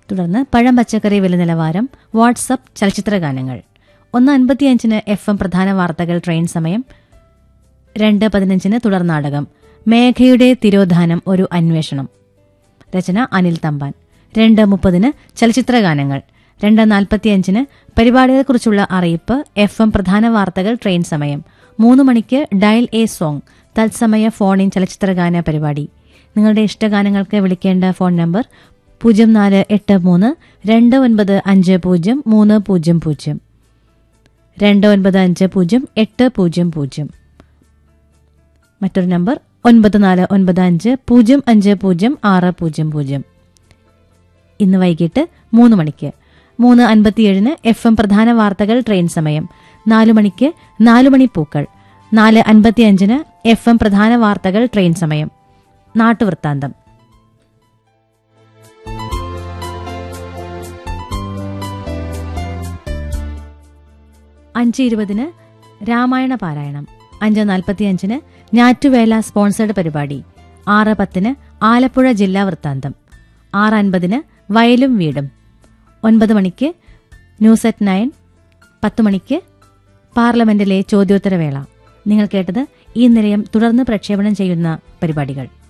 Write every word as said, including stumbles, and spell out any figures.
തുടർന്ന് പഴം പച്ചക്കറി വില നിലവാരം, വാട്സപ്പ് ചലച്ചിത്ര ഗാനങ്ങൾ. ഒന്ന് അൻപത്തിയഞ്ചിന് എഫ് എം പ്രധാന വാർത്തകൾ ട്രെയിൻ സമയം. രണ്ട് പതിനഞ്ചിന് തുടർനാടകം മേഘയുടെ തിരോധാനം ഒരു അന്വേഷണം. രചന അനിൽ തമ്പാൻ. രണ്ട് മുപ്പതിന് ചലച്ചിത്ര ഗാനങ്ങൾ. രണ്ട് നാൽപ്പത്തിയഞ്ചിന് പരിപാടികളെക്കുറിച്ചുള്ള അറിയിപ്പ്, എഫ് എം പ്രധാന വാർത്തകൾ ട്രെയിൻ സമയം. മൂന്ന് മണിക്ക് ഡയൽ എ സോങ് തത്സമയ ഫോൺ ഇൻ ചലച്ചിത്രഗാന പരിപാടി. നിങ്ങളുടെ ഇഷ്ടഗാനങ്ങൾക്ക് വിളിക്കേണ്ട ഫോൺ നമ്പർ പൂജ്യം നാല് എട്ട് മൂന്ന് രണ്ട് ഒൻപത് അഞ്ച് പൂജ്യം മൂന്ന് പൂജ്യം പൂജ്യം രണ്ട് ഒൻപത് അഞ്ച് പൂജ്യം എട്ട് പൂജ്യം പൂജ്യം. മറ്റൊരു നമ്പർ ഒൻപത് നാല് ഒൻപത് അഞ്ച് പൂജ്യം അഞ്ച് പൂജ്യം ആറ് പൂജ്യം പൂജ്യം. ഇന്ന് വൈകിട്ട് മൂന്ന് മണിക്ക് മൂന്ന് അൻപത്തിയേഴിന് എഫ് എം പ്രധാന വാർത്തകൾ ട്രെയിൻ സമയം. നാലു മണിക്ക് നാലുമണി പൂക്കൾ. നാല് അൻപത്തിയഞ്ചിന് എഫ് എം പ്രധാന വാർത്തകൾ ട്രെയിൻ സമയം. നാട്ടുവൃത്താന്തം. അഞ്ച് ഇരുപതിന് രാമായണ പാരായണം. അഞ്ച് നാൽപ്പത്തിയഞ്ചിന് ഞാറ്റുവേല സ്പോൺസേഡ് പരിപാടി. ആറ് പത്തിന് ആലപ്പുഴ ജില്ലാ വൃത്താന്തം. ആറ് അൻപതിന് വയലും വീടും. ഒൻപത് മണിക്ക് ന്യൂസ് അറ്റ് നയൻ. പത്ത് മണിക്ക് പാർലമെന്റിലെ ചോദ്യോത്തരവേള. നിങ്ങൾ കേട്ടത് ഈ നിലയം തുടർന്ന് പ്രക്ഷേപണം ചെയ്യുന്ന പരിപാടികൾ.